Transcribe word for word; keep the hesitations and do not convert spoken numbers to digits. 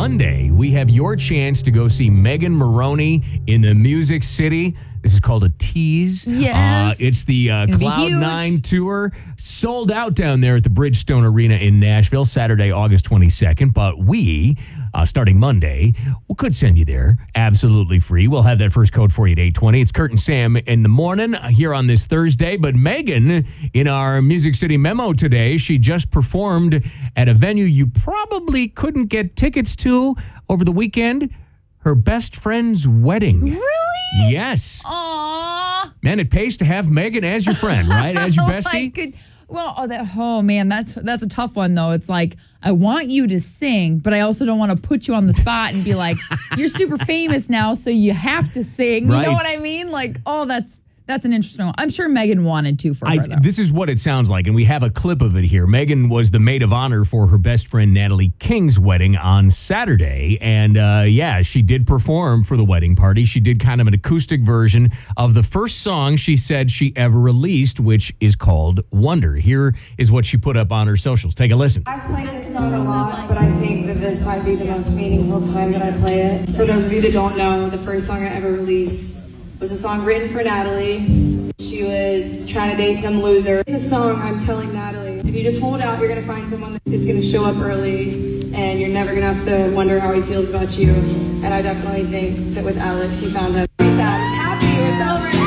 Monday, we have your chance to go see Megan Moroney in the Music City. This is called a tease. Yes. Uh, it's the uh, It's Cloud Nine Tour. Sold out down there at the Bridgestone Arena in Nashville, Saturday, August twenty-second. But we, uh, starting Monday, we could send you there absolutely free. We'll have that first code for you at eight twenty. It's Kurt and Sam in the morning uh, here on this Thursday. But Megan, in our Music City memo today, she just performed at a venue you probably couldn't get tickets to over the weekend. Her best friend's wedding. Really? Yes. Aww. Man, it pays to have Megan as your friend, right? As your Oh, bestie. my good. Well, oh, that, oh man, that's that's a tough one though. It's like I want you to sing, but I also don't want to put you on the spot and be like, you're super famous now, so you have to sing. Right. You know what I mean? Like, oh, that's that's an interesting one. I'm sure Megan wanted to for I, her though. this is what it sounds like, and we have a clip of it here. Megan was the maid of honor for her best friend Natalie King's wedding on Saturday, and uh, yeah, she did perform for the wedding party. She did kind of an acoustic version of the first song she said she ever released, which is called Wonder. Here is what she put up on her socials. Take a listen. I've played this song a lot, but I think that this might be the most meaningful time that I play it. For those of you that don't know, the first song I ever released was a song written for Natalie. She was trying to date some loser. In the song, I'm telling Natalie, if you just hold out, you're going to find someone that is going to show up early, and you're never going to have to wonder how he feels about you. And I definitely think that with Alex, you found him.